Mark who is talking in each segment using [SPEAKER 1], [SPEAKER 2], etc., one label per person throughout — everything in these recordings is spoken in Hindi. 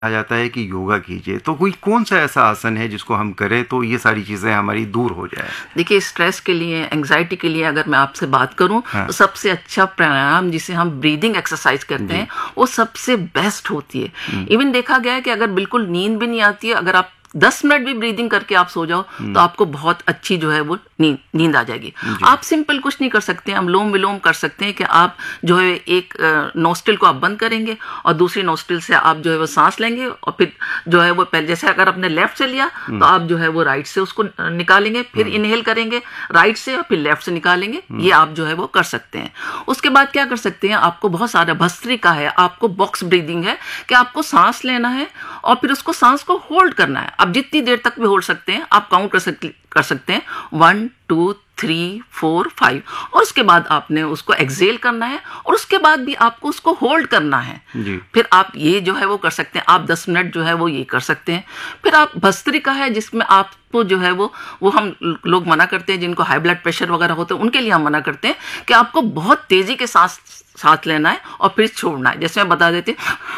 [SPEAKER 1] कहा जाता है कि योगा कीजिए, तो कोई कौन सा ऐसा आसन है जिसको हम करें तो ये सारी चीज़ें हमारी दूर हो जाए?
[SPEAKER 2] देखिए, स्ट्रेस के लिए, एंग्जाइटी के लिए अगर मैं आपसे बात करूं,
[SPEAKER 1] हाँ।
[SPEAKER 2] तो सबसे अच्छा प्राणायाम जिसे हम ब्रीदिंग एक्सरसाइज कहते हैं, वो सबसे बेस्ट होती है। इवन देखा गया है कि अगर बिल्कुल नींद भी नहीं आती है, अगर आप 10 मिनट भी ब्रीदिंग करके आप सो जाओ तो आपको बहुत अच्छी जो है वो नींद आ जाएगी। आप सिंपल कुछ नहीं कर सकते हैं, हम लोम विलोम कर सकते हैं कि आप जो है एक नोस्ट्रिल को आप बंद करेंगे और दूसरी नोस्ट्रिल से आप जो है वो सांस लेंगे, और फिर जो है वो पहले जैसे अगर आपने लेफ्ट से लिया तो आप जो है वो राइट से उसको निकालेंगे, फिर इनहेल करेंगे राइट से और फिर लेफ्ट से निकालेंगे। ये आप जो है वो कर सकते हैं। उसके बाद क्या कर सकते हैं, आपको बहुत सारा भस्त्रिका है, आपको बॉक्स ब्रीदिंग है कि आपको सांस लेना है और फिर उसको सांस को होल्ड करना है। आप जितनी देर तक भी होल्ड सकते हैं, आप काउंट कर सकते हैं 1 2 3 4 5, और उसके बाद आपने उसको एक्सेल करना है और उसके बाद भी आपको उसको होल्ड करना है
[SPEAKER 1] जी।
[SPEAKER 2] फिर आप ये जो है वो कर सकते हैं। आप 10 मिनट जो है वो ये कर सकते हैं। फिर आप भस्त्रिका है जिसमें आपको जो है वो हम लोग मना करते हैं, जिनको हाई ब्लड प्रेशर वगैरह होते हैं उनके लिए हम मना करते हैं कि आपको बहुत तेजी के सांस लेना है और फिर छोड़ना है। जैसे मैं बता देती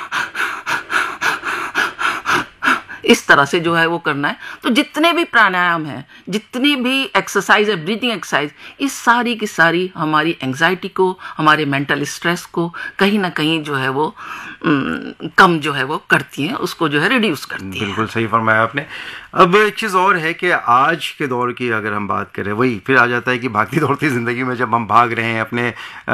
[SPEAKER 2] इस तरह से जो है वो करना है। तो जितने भी प्राणायाम हैं, जितनी भी एक्सरसाइज है, ब्रीदिंग एक्सरसाइज, इस सारी की सारी हमारी एंग्जाइटी को, हमारे मेंटल स्ट्रेस को कहीं ना कहीं जो है वो कम जो है वो करती हैं, उसको जो है रिड्यूस करती हैं।
[SPEAKER 1] बिल्कुल सही फरमाया आपने। अब एक चीज़ और है कि आज के दौर की अगर हम बात करें, वही फिर आ जाता है कि भागती दौड़ती ज़िंदगी में जब हम भाग रहे हैं, अपने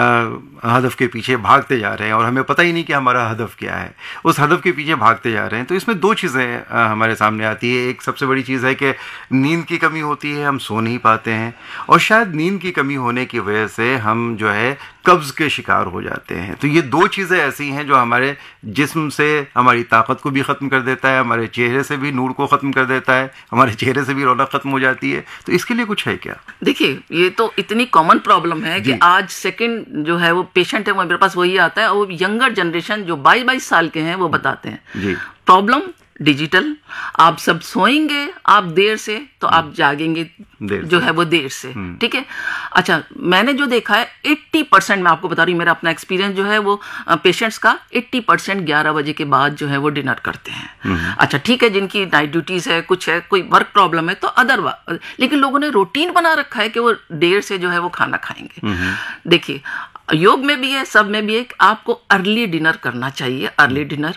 [SPEAKER 1] हदफ के पीछे भागते जा रहे हैं और हमें पता ही नहीं कि हमारा हदफ क्या है, उस हदफ के पीछे भागते जा रहे हैं, तो इसमें दो चीज़ें हमारे सामने आती है। एक सबसे बड़ी चीज़ है कि नींद की कमी होती है, हम सो नहीं पाते हैं, और शायद नींद की कमी होने की वजह से हम जो है कब्ज़ के शिकार हो जाते हैं। तो ये दो चीज़ें ऐसी हैं जो हमारे जिस्म से हमारी ताकत को भी ख़त्म कर देता है, हमारे चेहरे से भी नूर को ख़त्म कर देता है, हमारे चेहरे से भी रौनक ख़त्म हो जाती है। तो इसके लिए कुछ है क्या?
[SPEAKER 2] देखिए, ये तो इतनी कॉमन प्रॉब्लम है कि आज सेकंड जो है वो पेशेंट है वो मेरे पास वही आता है, और वो यंगर जनरेशन जो 22-22 साल के हैं वो बताते हैं
[SPEAKER 1] जी।
[SPEAKER 2] प्रॉब्लम डिजिटल, आप सब सोएंगे आप देर से तो आप जागेंगे जो है वो देर से, ठीक है। अच्छा, मैंने जो देखा है 80%, मैं आपको बता रही हूँ, मेरा अपना एक्सपीरियंस जो है वो पेशेंट्स का 80% 11 बजे के बाद जो है वो डिनर करते हैं। अच्छा, ठीक है, जिनकी नाइट ड्यूटीज है, कुछ है, कोई वर्क प्रॉब्लम है तो अदरवाइज, लेकिन लोगों ने रूटीन बना रखा है कि वो देर से जो है वो खाना खाएंगे। देखिए, योग में भी है, सब में भी है, आपको अर्ली डिनर करना चाहिए। अर्ली डिनर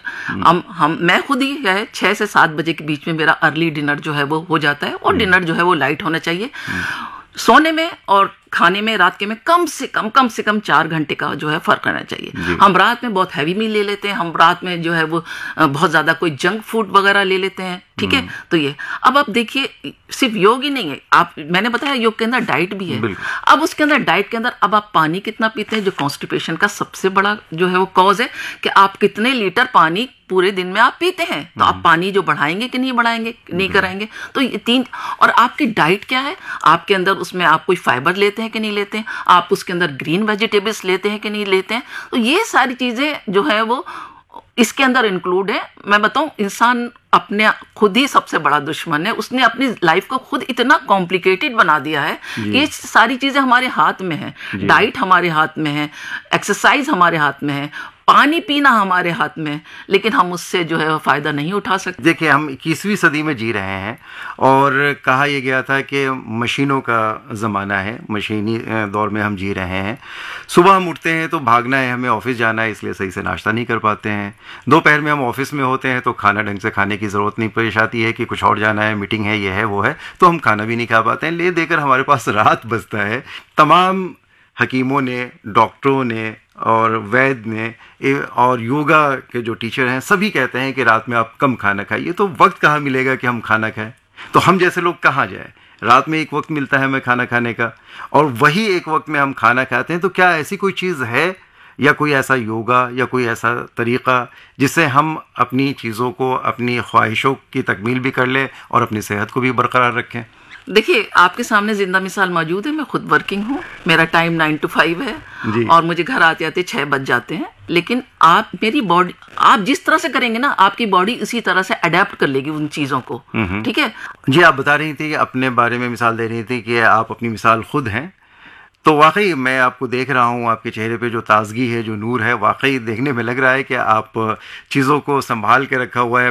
[SPEAKER 2] मैं खुद ही है 6 से 7 बजे के बीच में मेरा अर्ली डिनर जो है वो हो जाता है, और डिनर जो है वो लाइट होना चाहिए। सोने में और खाने में रात के में कम से कम 4 घंटे का जो है फर्क रहना चाहिए। हम रात में बहुत हैवी मील ले लेते हैं, हम रात में जो है वो बहुत ज्यादा कोई जंक फूड वगैरह ले लेते हैं, ठीक है। तो ये अब आप देखिए, सिर्फ योग ही नहीं है, आप मैंने बताया योग के अंदर डाइट भी है। अब उसके अंदर डाइट के अंदर अब आप पानी कितना पीते हैं, जो कॉन्स्टिपेशन का सबसे बड़ा जो है वो कॉज है कि आप कितने लीटर पानी पूरे दिन में आप पीते हैं। तो आप पानी जो बढ़ाएंगे कि नहीं बढ़ाएंगे, नहीं कराएंगे। तो ये 3, और आपकी डाइट क्या है, आपके अंदर उसमें आप कोई फाइबर लेते हैं कि नहीं लेते हैं, आप उसके अंदर ग्रीन वेजिटेबल्स लेते हैं कि नहीं लेते हैं। तो ये सारी चीजें जो है वो इसके अंदर इंक्लूड है। मैं बताऊं, इंसान अपने खुद ही सबसे बड़ा दुश्मन है। उसने अपनी लाइफ को खुद इतना कॉम्प्लिकेटेड बना दिया है कि ये सारी चीजें हमारे हाथ में है। डाइट हमारे हाथ में है, एक्सरसाइज हमारे हाथ में है, पानी पीना हमारे हाथ में, लेकिन हम उससे जो है फायदा नहीं उठा सकते।
[SPEAKER 1] देखिए, हम 21वीं सदी में जी रहे हैं और कहा यह गया था कि मशीनों का ज़माना है, मशीनी दौर में हम जी रहे हैं। सुबह हम उठते हैं तो भागना है, हमें ऑफिस जाना है, इसलिए सही से नाश्ता नहीं कर पाते हैं। दोपहर में हम ऑफिस में होते हैं तो खाना ढंग से खाने की ज़रूरत नहीं पेश आती है कि कुछ और जाना है, मीटिंग है, ये है, वो है, तो हम खाना भी नहीं खा पाते हैं। ले देकर हमारे पास रात बचता है। तमाम हकीमों ने, डॉक्टरों ने और वैद्य ने और योगा के जो टीचर हैं सभी कहते हैं कि रात में आप कम खाना खाइए। तो वक्त कहाँ मिलेगा कि हम खाना खाएं? तो हम जैसे लोग कहाँ जाएं? रात में एक वक्त मिलता है हमें खाना खाने का, और वही एक वक्त में हम खाना खाते हैं। तो क्या ऐसी कोई चीज़ है या कोई ऐसा योगा या कोई ऐसा तरीक़ा जिससे हम अपनी चीज़ों को, अपनी ख्वाहिशों की तकमील भी कर लें और अपनी सेहत को भी बरकरार रखें?
[SPEAKER 2] देखिए, आपके सामने जिंदा मिसाल मौजूद है। मैं खुद वर्किंग हूँ, मेरा टाइम 9 to 5 है और मुझे घर आते आते 6 बज जाते हैं। लेकिन आप मेरी बॉडी, आप जिस तरह से करेंगे ना, आपकी बॉडी उसी तरह से अडेप्ट कर लेगी उन चीज़ों को, ठीक है।
[SPEAKER 1] जी, आप बता रही थी, अपने बारे में मिसाल दे रही थी कि आप अपनी मिसाल खुद हैं। तो वाकई मैं आपको देख रहा हूँ, आपके चेहरे पे जो ताजगी है, जो नूर है, वाकई देखने में लग रहा है कि आप चीज़ों को संभाल के रखा हुआ है।